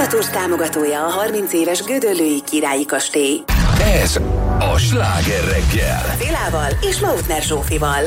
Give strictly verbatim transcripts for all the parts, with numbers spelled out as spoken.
hallgatós támogatója a harminc éves Gödöllői Királyi Kastély. Ez a Sláger reggel. Szilával és Lautner Zsófival.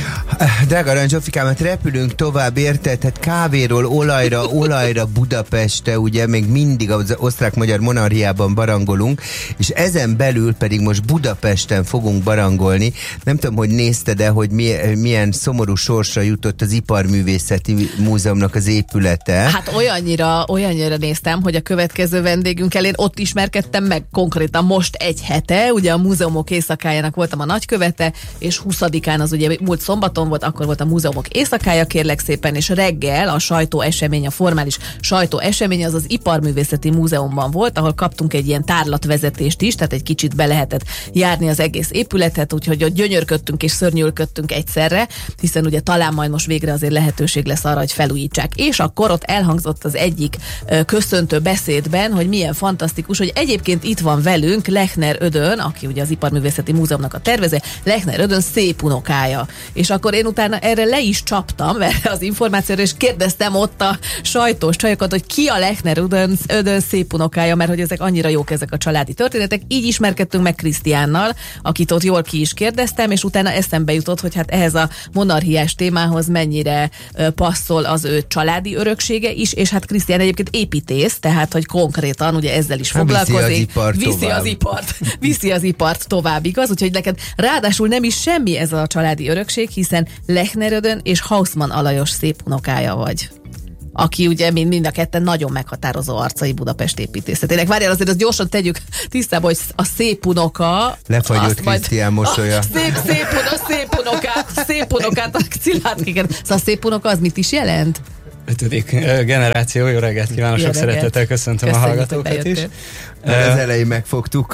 Drága Arany Zsófikámat, repülünk tovább, érted? Tehát kávéról olajra, olajra Budapestre, ugye még mindig az osztrák-magyar monarchiában barangolunk, és ezen belül pedig most Budapesten fogunk barangolni. Nem tudom, hogy nézted-e, hogy milyen szomorú sorsra jutott az Iparművészeti Múzeumnak az épülete. Hát olyannyira, olyannyira néztem, hogy a következő vendégünkkel én ott ismerkedtem meg konkrétan most egy hete, ugye a múzeumok éjszakájának voltam a nagykövete, és huszadikán az ugye múlt szombaton volt, akkor volt a múzeumok éjszakája, kérlek szépen, és reggel a sajtóesemény, a formális sajtóesemény az az Iparművészeti Múzeumban volt, ahol kaptunk egy ilyen tárlatvezetést is, tehát egy kicsit be lehetett járni az egész épületet, úgyhogy ott gyönyörködtünk és szörnyűlködtünk egyszerre, hiszen ugye talán majd most végre azért lehetőség lesz arra, hogy felújítsák. És akkor ott elhangzott az egyik ö, köszöntő beszédben, hogy milyen fantasztikus, hogy egyébként itt van velünk Lechner Ödön, aki ugye az Iparművészeti Múzeumnak a tervező, Lechner Ödön szép unokája. És akkor én utána erre le is csaptam, erre az információra, és kérdeztem ott a sajtós csajokat, hogy ki a Lechner Ödön, Ödön szép unokája, mert hogy ezek annyira jók ezek a családi történetek. Így ismerkedtünk meg Krisztiánnal, akit ott jól ki is kérdeztem, és utána eszembe jutott, hogy hát ehhez a monarchiás témához mennyire ö, passzol az ő családi öröksége is, és hát Krisztián egyébként építész, tehát hogy konkrétan ugye ezzel is foglalkozik. Viszi az ipart viszi az ipart, viszi az ipart tovább, igaz? Úgyhogy neked ráadásul nem is semmi ez a családi örökség, hiszen Lechner Ödön és Hausmann Alajos szép unokája vagy, aki ugye mind, mind a ketten nagyon meghatározó arcai Budapest építészetének. Várjál, azért azt gyorsan tegyük tisztába, hogy a szép unoka... Lefagyott Krisztián mosolya. Szép, szép, unoka, szép unokát, szép unokát, a Szilárd kiket. Szóval a szép unoka az mit is jelent? Ötödik generáció, jó reggelt kívánok, sok szeretettel köszöntöm a hallgatókat is. Az elején megfogtuk.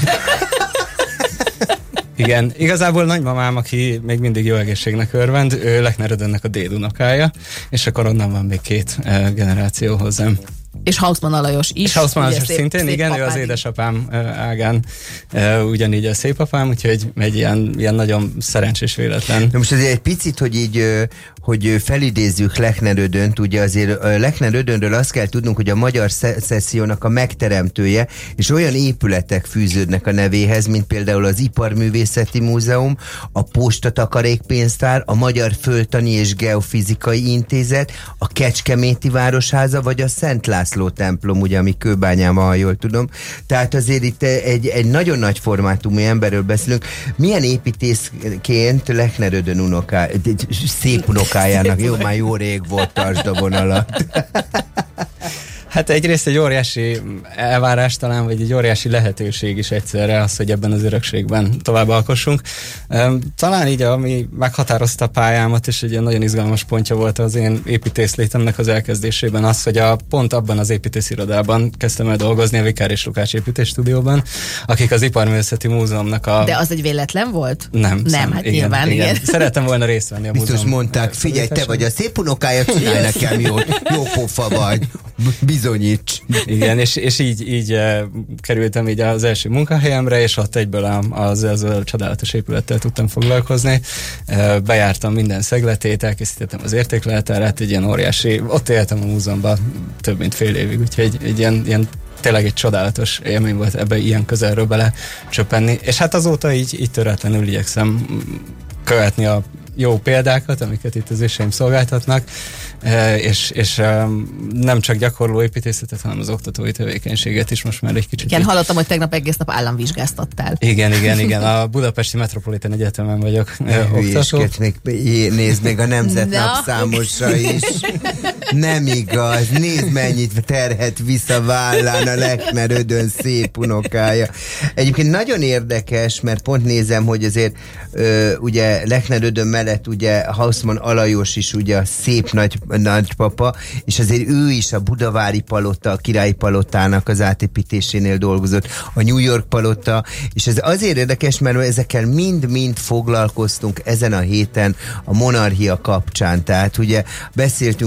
Igen, igazából nagymamám, aki még mindig jó egészségnek örvend, ő Lechner Ödönnek a dédunokája, és akkor onnan van még két uh, generáció hozzám. És Hausmann Alajos is. És Hausmann Alajos szép, szintén, szép igen, ő az édesapám uh, ágán, uh, ugyanígy a szépapám, úgyhogy egy ilyen, ilyen nagyon szerencsés véletlen. De most azért egy picit, hogy így hogy felidézzük Lechner Ödönt, ugye azért Lechner Ödönről azt kell tudnunk, hogy a magyar szecessziónak a megteremtője, és olyan épületek fűződnek a nevéhez, mint például az Iparművészeti Múzeum, a Postatakarékpénztár, a Magyar Földtani és Geofizikai Intézet, a Kecskeméti Városháza, vagy a Szent László templom, ugye, ami Kőbányában, ha jól tudom. Tehát azért itt egy, egy nagyon nagy formátumú emberről beszélünk. Milyen építészként Lechner Ödön unoká, szép unoká jó, már jó rég volt, tartsd a vonalat. Hát egyrészt egy óriási elvárás talán, vagy egy óriási lehetőség is egyszerre az, hogy ebben az örökségben tovább alkossunk. Talán így, ami meghatározta a pályámat, és egy ilyen nagyon izgalmas pontja volt az én építészlétemnek az elkezdésében az, hogy a, pont abban az építészirodában kezdtem el dolgozni, a Vikár és Lukács építésstúdióban, akik az Iparművészeti Múzeumnak a... De az egy véletlen volt? Nem. Nem, szem, hát igen, nyilván, igen. igen. Szerettem volna részt venni a múzeum. Biztos mondták, figyelj, te vagy a szép unokája, csinálj nekem jól, jó pofa vagy. Bizonyíts. Igen, és, és így, így uh, kerültem így az első munkahelyemre, és ott egyből az, az a csodálatos épülettel tudtam foglalkozni. Uh, bejártam minden szegletét, elkészítettem az értékleltárát, egy ilyen óriási, ott éltem a múzeumban több mint fél évig, úgyhogy egy ilyen, ilyen tényleg egy csodálatos élmény volt ebbe ilyen közelről bele csöppenni. És hát azóta így, így töretlenül igyekszem követni a jó példákat, amiket itt az őseim szolgáltatnak, és, és nem csak gyakorló építészetet, hanem az oktatói tevékenységet is most már egy kicsit. Igen, hallottam, hogy tegnap egész nap államvizsgáztattál. Igen, igen, igen. A Budapesti Metropolitan Egyetemen vagyok oktató. Nézd meg a Nemzetnap számosra is. Nem igaz. Nézd, mennyit terhet vissza vállán a Lechner Ödön szép unokája. Egyébként nagyon érdekes, mert pont nézem, hogy azért ö, ugye Lechner Ödön mellett ugye Hausmann Alajos is ugye a szép nagy, nagypapa, és azért ő is a Budavári Palota, a Királyi Palotának az átépítésénél dolgozott, a New York Palota, és ez azért érdekes, mert ezekkel mind-mind foglalkoztunk ezen a héten a monarchia kapcsán. Tehát ugye beszéltünk a Zsolt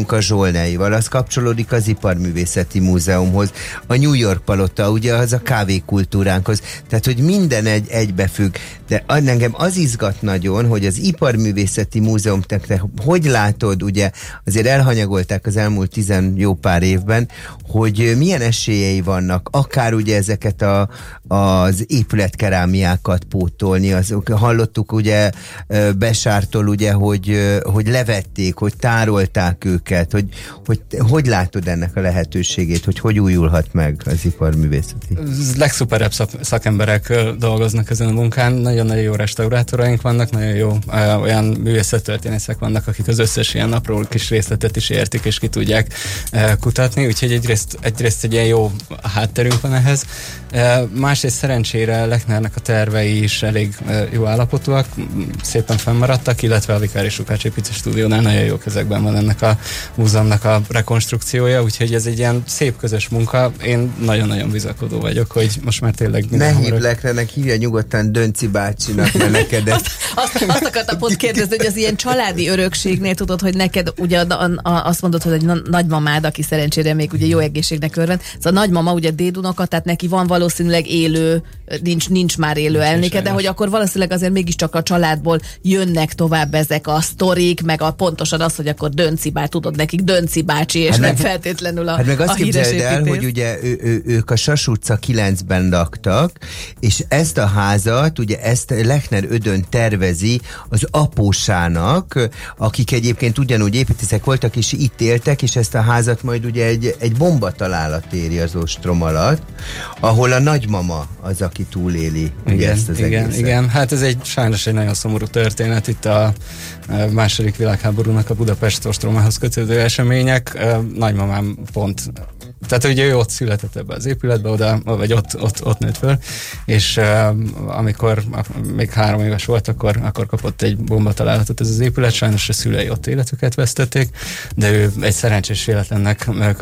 Smolneival, az kapcsolódik az Iparművészeti Múzeumhoz, a New York Palota, ugye az a kávékultúránkhoz, tehát hogy minden egy, egybefügg, de engem az izgat nagyon, hogy az Iparművészeti Múzeum, te hogy látod, ugye azért elhanyagolták az elmúlt tizen jó pár évben, hogy milyen esélyei vannak, akár ugye ezeket a, az épületkerámiákat pótolni, az, hallottuk ugye Besártól, ugye, hogy, hogy levették, hogy tárolták őket, hogy, hogy hogy látod ennek a lehetőségét, hogy hogy újulhat meg az iparművészeti? Legszuperebb szakemberek dolgoznak ezen a munkán, nagyon-nagyon jó restaurátoraink vannak, nagyon jó uh, olyan művészettörténészek vannak, akik az összes ilyen apró kis részletet is értik, és ki tudják uh, kutatni, úgyhogy egyrészt, egyrészt egy ilyen jó hátterünk van ehhez. Uh, másrészt szerencsére Lechnernek a tervei is elég uh, jó állapotúak, szépen fennmaradtak, illetve a Vikári Sukács építő stúdiónál nagyon jó kezekben van ennek a múzeumnak a rekonstrukciója, úgyhogy ez egy ilyen szép közös munka. Én nagyon-nagyon bizakodó vagyok, hogy most már tényleg ne hívd Lechnernek, hívja nyugodtan Dönci bácsinak, mert neked ezt... azt, azt akartam pont kérdezni, hogy az ilyen családi örökségnél tudod, hogy neked ugye a, a, azt mondod, hogy egy nagymamád, aki szerencsére még ugye jó egészségnek örvend, szóval a nagymama ugye dédunoka, tehát neki van valószínűleg élő, nincs, nincs már élő elnéke, de hogy akkor valószínűleg azért mégiscsak a családból jönnek tovább ezek a sztorik, meg a pontosan az, hogy akkor Dönci bá, tudod, nekik Dönci bácsi, és hát nem meg, feltétlenül a, hát meg azt a híres képzeld el, hogy ugye ő, ő, ők a Sas utca kilencben laktak, és ezt a házat, ugye ezt Lechner Ödön tervezi az apósának, akik egyébként ugyanúgy építészek voltak, és itt éltek, és ezt a házat majd ugye egy, egy bombatalálat éri az ostrom alatt, ahol a nagymama az, aki túléli ugye igen, ezt az igen, egészet. igen, hát ez egy sajnos egy nagyon szomorú történet, itt a második világháborúnak a Budapest ostromához kötődő események. Nagymamám pont, tehát ugye ő ott született ebbe az épületbe, oda, vagy ott, ott, ott nőtt föl, és uh, amikor még három éves volt, akkor, akkor kapott egy bombatalálatot ez az épület, sajnos a szülei ott életüket vesztették, de ő egy szerencsés véletlennek